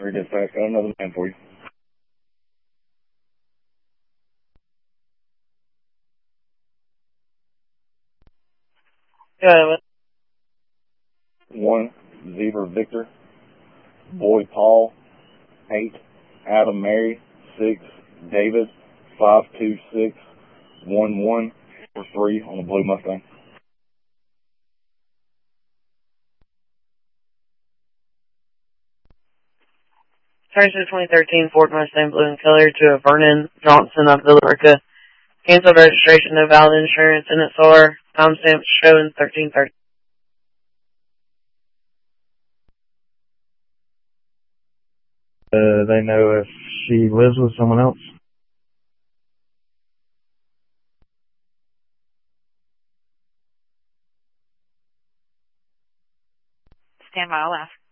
3 dispatch. Got another man for you. Yeah, 1 Zebra Victor, Boy Paul, 8 Adam Mary, 6 David, 52611 for 3 on the blue Mustang. turns to 2013 Ford Mustang blue and color to a Vernon Johnson of Villa Rica. Canceled registration, no valid insurance, NSR, timestamp showing 1330. They know if she lives with someone else? Stand by, I'll ask.